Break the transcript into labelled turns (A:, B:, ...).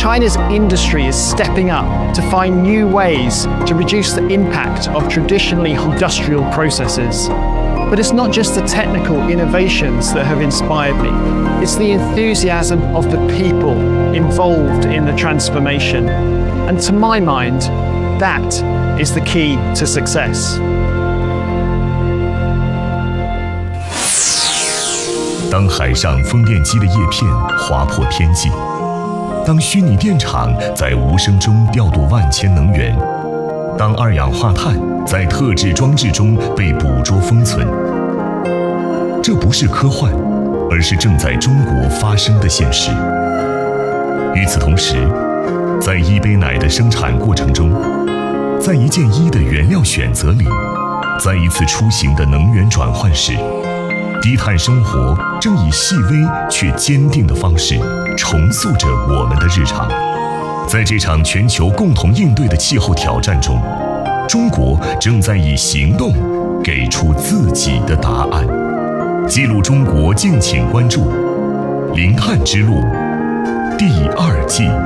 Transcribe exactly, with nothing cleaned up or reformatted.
A: China's industry is stepping up to find new ways to reduce the impact of traditionally industrial processes. But it's not just the technical innovations that have inspired me. It's the enthusiasm of the people involved in the transformation. And to my mind, that is the key to success.
B: 当海上风电机的叶片划破天际，当虚拟电厂在无声中调度万千能源，当二氧化碳在特制装置中被捕捉封存，这不是科幻，而是正在中国发生的现实。与此同时，在一杯奶的生产过程中，在一件衣的原料选择里，在一次出行的能源转换时，低碳生活正以细微却坚定的方式重塑着我们的日常。在这场全球共同应对的气候挑战中，中国正在以行动给出自己的答案。记录中国，敬请关注《零碳之路》第二季。